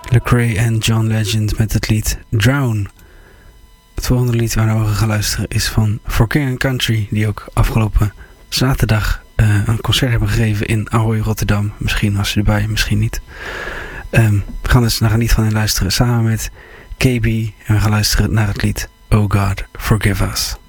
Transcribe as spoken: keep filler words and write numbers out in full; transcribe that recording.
Lecrae en John Legend met het lied Drown. Het volgende lied waar we gaan luisteren is van For King and Country, die ook afgelopen zaterdag uh, een concert hebben gegeven in Ahoy Rotterdam. Misschien was ze erbij, misschien niet. Um, we gaan dus naar een lied van hen luisteren samen met K B en we gaan luisteren naar het lied Oh God Forgive Us.